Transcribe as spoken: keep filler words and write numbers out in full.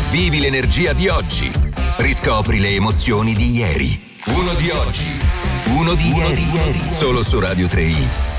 Vivi l'energia di oggi. Riscopri le emozioni di ieri. Uno di oggi. Uno di, uno ieri. di ieri. Solo su Radio tre i.